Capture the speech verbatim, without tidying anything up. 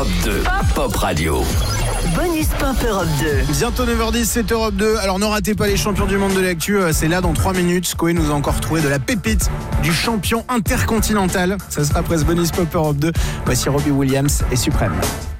Europe deux, Pop Radio. Bonus Pop Europe deux. Bientôt neuf heures dix, c'est Europe deux. Alors ne ratez pas les champions du monde de l'actu, c'est là dans trois minutes. Koé nous a encore trouvé de la pépite du champion intercontinental. Ça sera après ce Bonus Pop Europe deux. Voici Robbie Williams et Suprême.